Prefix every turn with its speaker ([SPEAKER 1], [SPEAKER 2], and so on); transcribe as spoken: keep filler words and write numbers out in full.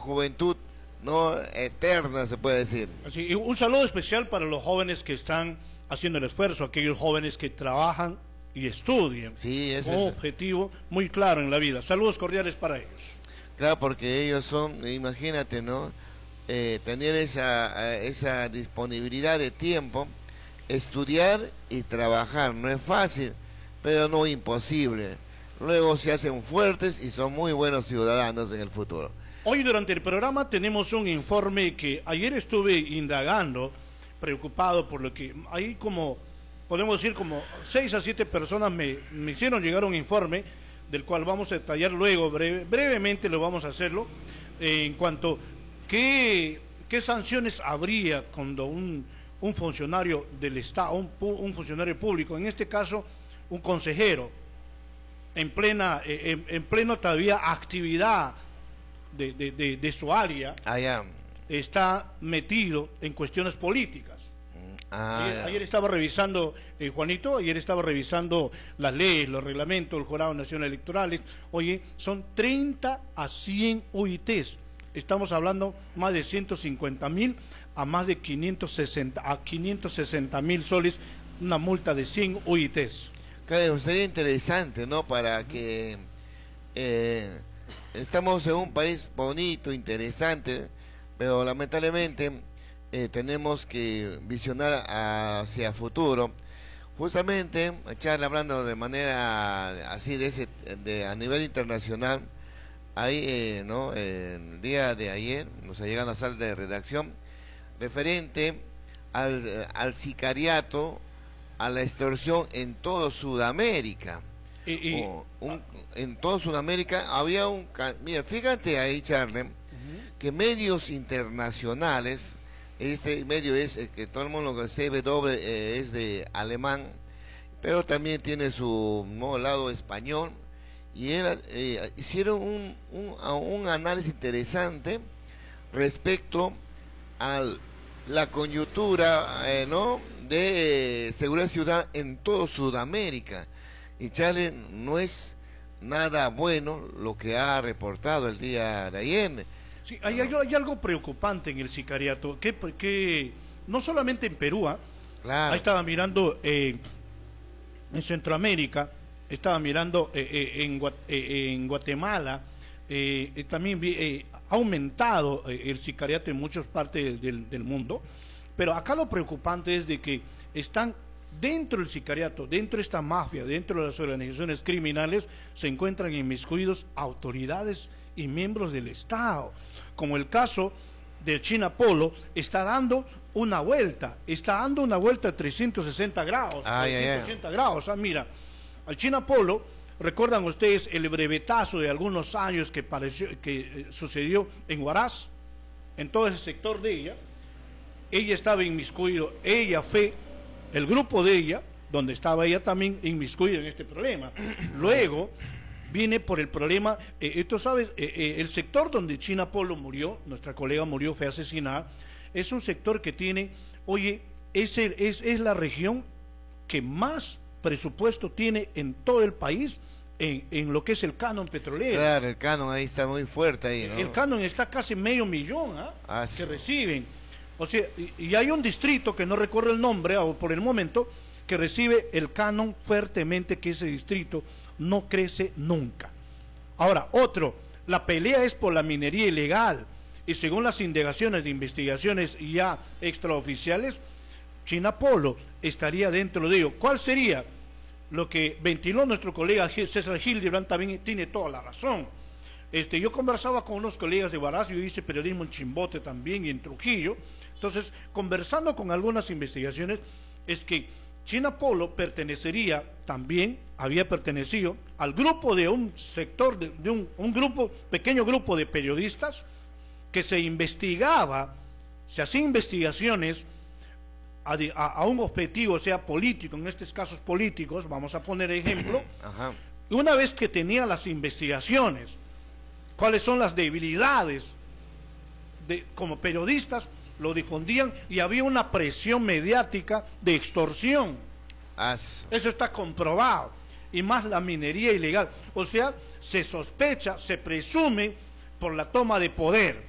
[SPEAKER 1] juventud no eterna, se puede decir.
[SPEAKER 2] Así, y un saludo especial para los jóvenes que están haciendo el esfuerzo, aquellos jóvenes que trabajan y estudian,
[SPEAKER 1] sí, ese
[SPEAKER 2] con un
[SPEAKER 1] es
[SPEAKER 2] objetivo muy claro en la vida. Saludos cordiales para ellos.
[SPEAKER 1] Claro, porque ellos son, imagínate, ¿no? Eh, tener esa, esa disponibilidad de tiempo, estudiar y trabajar, no es fácil, pero no imposible. Luego se hacen fuertes y son muy buenos ciudadanos en el futuro.
[SPEAKER 2] Hoy durante el programa tenemos un informe que ayer estuve indagando, preocupado por lo que ahí como, podemos decir como seis a siete personas me, me hicieron llegar un informe, del cual vamos a detallar luego, breve, brevemente lo vamos a hacerlo, eh, en cuanto qué, qué sanciones habría cuando un, un funcionario del Estado, un, un funcionario público, en este caso un consejero, en plena, eh, en, en pleno todavía actividad de, de, de, de su área,
[SPEAKER 1] ah, yeah.
[SPEAKER 2] está metido en cuestiones políticas.
[SPEAKER 1] Ah,
[SPEAKER 2] ayer, ayer estaba revisando, eh, Juanito, ayer estaba revisando las leyes, los reglamentos del Jurado Nacional Electorales. Oye, son treinta a cien U I Tes. Estamos hablando más de ciento cincuenta mil a más de quinientos sesenta a quinientos sesenta mil soles, una multa de cien U I Tes.
[SPEAKER 1] Claro, sería interesante, ¿no? Para que eh, estamos en un país bonito, interesante, pero lamentablemente eh, tenemos que visionar hacia futuro. Justamente, charla hablando de manera así de ese, de a nivel internacional, ahí, eh, ¿no? Eh, el día de ayer nos ha llegado a la sala de redacción referente al, al sicariato, a la extorsión en toda Sudamérica.
[SPEAKER 2] Y, y,
[SPEAKER 1] oh, un, en toda Sudamérica había un... Mira, fíjate ahí, Charlie, uh-huh. que medios internacionales, este medio es eh, que todo el mundo lo que C W eh, es de alemán, pero también tiene su ¿no? lado español, y era, eh, hicieron un, un, un análisis interesante respecto a la coyuntura, eh, ¿no? de eh, seguridad ciudadana en todo Sudamérica. Y Chale, no es nada bueno lo que ha reportado el día de ayer.
[SPEAKER 2] Sí, hay, hay, hay algo preocupante en el sicariato, que, que no solamente en Perú, ¿eh?
[SPEAKER 1] Claro.
[SPEAKER 2] Ahí estaba mirando eh, en Centroamérica, estaba mirando eh, eh, en, Guat eh, en Guatemala, eh, eh, también vi, eh, ha aumentado eh, el sicariato en muchas partes del, del mundo. Pero acá lo preocupante es de que están dentro del sicariato, dentro de esta mafia, dentro de las organizaciones criminales, se encuentran inmiscuidos autoridades y miembros del Estado. Como el caso del China Polo, está dando una vuelta, está dando una vuelta a trescientos sesenta grados,
[SPEAKER 1] ay,
[SPEAKER 2] trescientos ochenta ay, ay. grados. Ah, mira, al China Polo, recuerdan ustedes el brevetazo de algunos años que, pareció, que eh, sucedió en Huaraz, en todo ese sector de ella. Ella estaba inmiscuido, ella fue, el grupo de ella, donde estaba ella también inmiscuida en este problema. Luego viene por el problema, eh, tú sabes, eh, eh, el sector donde China Polo murió, nuestra colega murió, fue asesinada, es un sector que tiene, oye, es, el, es, es la región que más presupuesto tiene en todo el país en, en lo que es el canon petrolero.
[SPEAKER 1] Claro, el canon ahí está muy fuerte ahí, ¿no?
[SPEAKER 2] El canon está casi medio millón, ¿eh?
[SPEAKER 1] ah,
[SPEAKER 2] que
[SPEAKER 1] sí.
[SPEAKER 2] reciben. O sea, y, y hay un distrito que no recuerdo el nombre o por el momento, que recibe el canon fuertemente, que ese distrito no crece nunca. Ahora, otro, la pelea es por la minería ilegal, y según las indagaciones de investigaciones ya extraoficiales, China Polo estaría dentro de ello. ¿Cuál sería? Lo que ventiló nuestro colega César Hildebrand también tiene toda la razón. Este, yo conversaba con unos colegas de Huaraz, yo hice periodismo en Chimbote también y en Trujillo. Entonces, conversando con algunas investigaciones, es que China Polo pertenecería también, había pertenecido al grupo de un sector, de, de un, un grupo, pequeño grupo de periodistas que se investigaba, se hacía investigaciones a, a, a un objetivo, sea político, en estos casos políticos, vamos a poner ejemplo.
[SPEAKER 1] Ajá.
[SPEAKER 2] Una vez que tenía las investigaciones, cuáles son las debilidades de, como periodistas, lo difundían y había una presión mediática de extorsión.
[SPEAKER 1] As...
[SPEAKER 2] Eso está comprobado. Y más la minería ilegal. O sea, se sospecha, se presume por la toma de poder.